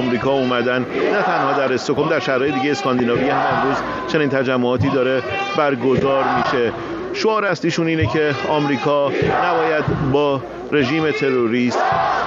آمریکا اومدن، نه تنها در استکهلم، در شهرهای دیگه اسکاندیناوی هم امروز چنین تجمعاتی داره برگزار میشه. شعار اصلیشون اینه که آمریکا نباید با رژیم تروریست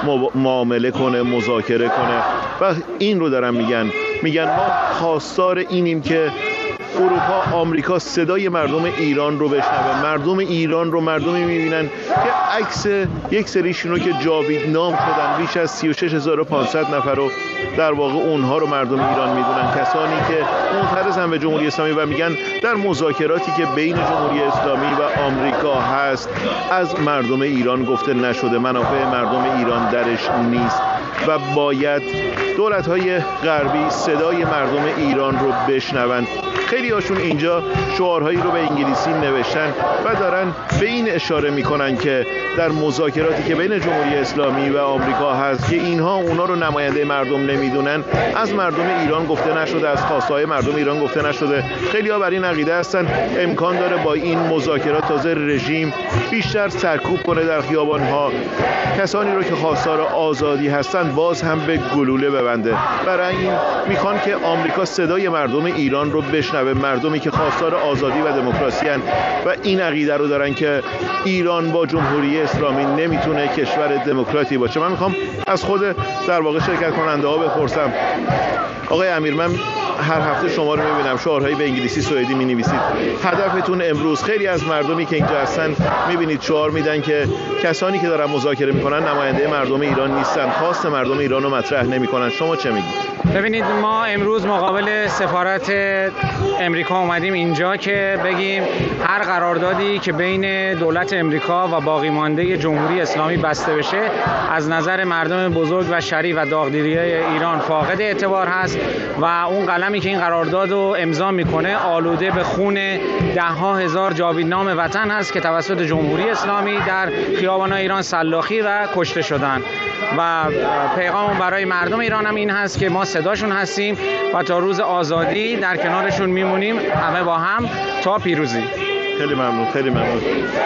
معامله کنه، مذاکره کنه و این رو دارن میگن ما خواستار اینیم که اروپا، آمریکا صدای مردم ایران رو بشنوه. مردم ایران رو مردمی میبینن که عکس یک سریشون رو که جاویدنام شدن، بیش از 36500 نفر رو در واقع اونها رو مردم ایران میدونن، کسانی که معترضن به جمهوری اسلامی و میگن در مذاکراتی که بین جمهوری اسلامی و آمریکا هست از مردم ایران گفته نشده، منافع مردم ایران درش نیست و باید دولت‌های غربی صدای مردم ایران رو بشنوند. خیلی هاشون اینجا شعارهایی رو به انگلیسی نوشتن و دارن به این اشاره میکنن که در مذاکراتی که بین جمهوری اسلامی و آمریکا هست که اینها اونا رو نماینده مردم نمیدونن، از مردم ایران گفته نشده، از خواستهای مردم ایران گفته نشده. خیلی ها بر این عقیده هستن امکان داره با این مذاکرات تازه رژیم بیشتر سرکوب کنه در خیابان‌ها، کسانی رو که خواستار آزادی هستن باز هم به گلوله ببنده. برای این میخوان که آمریکا صدای مردم ایران رو بشنوه، مردمی که خواستار آزادی و دموکراسی هستند و این عقیده رو دارن که ایران با جمهوری اسلامی نمیتونه کشور دموکراتی باشه. من میخوام از خود در واقع شرکت کننده ها بپرسم. آقای امیر، من هر هفته شما رو میبینم شعارهایی به انگلیسی سوئدی مینویسید. هدفتون امروز، خیلی از مردمی که اینجا هستن میبینید شعار میدن که کسانی که دارن مذاکره میکنن نماینده مردم ایران نیستن، خواست مردم ایران رو مطرح نمیکنن. شما چه میگید؟ ببینید، ما امروز مقابل سفارت امریکا اومدیم اینجا که بگیم هر قراردادی که بین دولت امریکا و باقی مانده جمهوری اسلامی بسته بشه از نظر مردم بزرگ و شریف و داغدیریای ایران فاقد اعتبار هست و اون قلمی که این قرارداد رو امضا میکنه آلوده به خون ده ها هزار جاویدنام وطن هست که توسط جمهوری اسلامی در خیابان‌های ایران سلاخی و کشته شدن و پیغام برای مردم ایران هم این هست که ما صداشون هستیم و تا روز آزادی در کنارشون میمونیم، همه با هم تا پیروزی. خیلی ممنون، خیلی ممنون.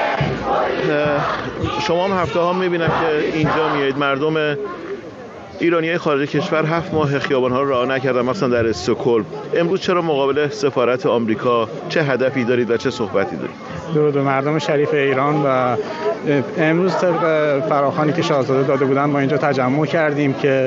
شما هم هفته ها میبینم که اینجا میایید. مردم ایرانیای خارج کشور 7 ماه خیابان‌ها رو رها نکردن، مثلا در استکهلم. امروز چرا مقابل سفارت آمریکا؟ چه هدفی دارید و چه صحبتی دارید؟ درود مردم شریف ایران. و امروز طبق فراخوانی که شاهزاده داده بودن ما اینجا تجمع کردیم که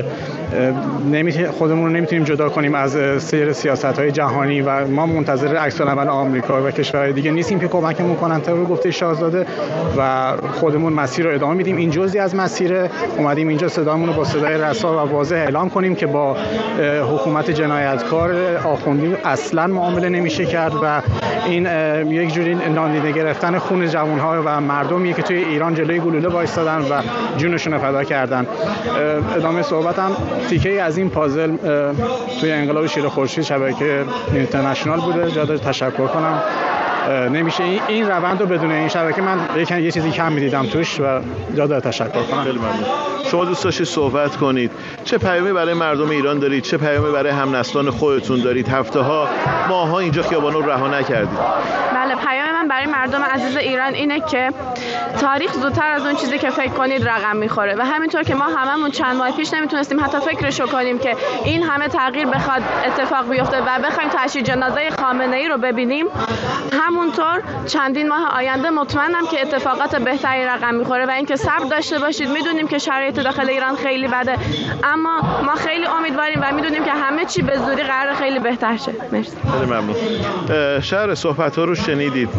خودمون رو نمیتونیم جدا کنیم از سیر سیاست‌های جهانی و ما منتظر عکس‌العمل آمریکا و کشورهای دیگه نیستیم که کمکمون کنن طبق گفته شاهزاده و خودمون مسیر رو ادامه میدیم. این جزئی از مسیره. اومدیم اینجا صدامون رو با صدای رسا و واضح اعلام کنیم که با حکومت جنایتکار آخوندی اصلاً معامله نمیشه کرد و این یک جوری نادیده گرفتن خون جوان‌ها و مردمیه که توی ایران جلوی گلوله وایسادن و جونشون رو فدا کردن. ادامه صحبتم تیکه‌ای از این پازل توی انقلاب شیر خورشید شبکه اینترنشنال بوده. جا داره تشکر کنم. نمیشه این روند رو بدون این شبکه من یه چیزی کم می‌دیدم توش و جا داره تشکر کنم. خیلی ممنون. شما دوست داشتید صحبت کنید. چه پیامی برای مردم ایران دارید؟ چه پیامی برای همنسلان خودتون دارید؟ هفته‌ها، ماه‌ها اینجا خیابان‌ها رو رها نکردید. بله، پیام من برای مردم عزیز ایران اینه که تاریخ زودتر از اون چیزی که فکر کنید رقم میخوره و همینطور که ما هممون چند ماه پیش نمیتونستیم حتی فکرشو کنیم که این همه تغییر بخواد اتفاق بیفته و بخوایم تشییع جنازه خامنه‌ای رو ببینیم، همونطور چندین ماه آینده مطمئنم که اتفاقات بهتری رقم میخوره و اینکه صبر داشته باشید. میدونیم که شرایط داخل ایران خیلی بده، اما ما خیلی امیدواریم و میدونیم که همه چی به زودی قرار خیلی بهتر شه. مرسی. خیلی ممنون. شهر صحبت‌ها رو شنیدید.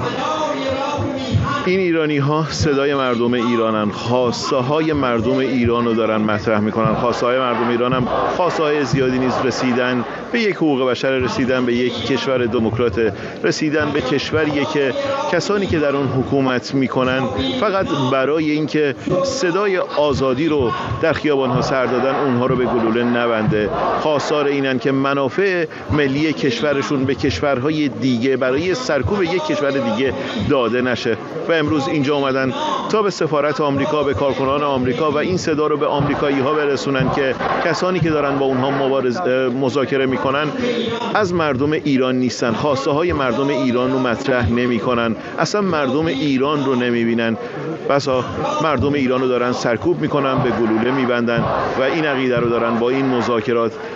این ایرانی ها صدای مردم ایرانن، خواسته های مردم ایران رو دارن مطرح میکنن. خواسته های مردم ایران هم خواسته های زیادی نیست. رسیدن به یک حقوق بشر، رسیدن به یک کشور دموکرات، رسیدن به کشوریه که کسانی که در اون حکومت میکنن فقط برای اینکه صدای آزادی رو در خیابان ها سر دادن اونها رو به گلوله نبنده. خواستار اینن که منافع ملی کشورشون به کشورهای دیگه برای سرکوب یک کشور دیگه داده نشه و امروز اینجا اومدن تا به سفارت آمریکا، به کارکنان آمریکا و این صدا رو به آمریکایی ها برسونن که کسانی که دارن با اونها مذاکره میکنن از مردم ایران نیستن، خواسته های مردم ایران رو مطرح نمیکنن، اصلا مردم ایران رو نمیبینن، بسا مردم ایران رو دارن سرکوب میکنن، به گلوله میبندن و این عقیده رو دارن با این مذاکرات